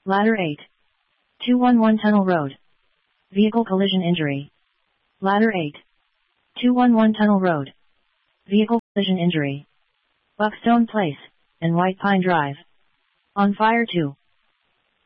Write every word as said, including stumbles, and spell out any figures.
Ladder eight. two one one Tunnel Road. Vehicle collision injury. Ladder eight. two one one Tunnel Road. Vehicle collision injury. Buckstone Place and White Pine Drive. On fire two.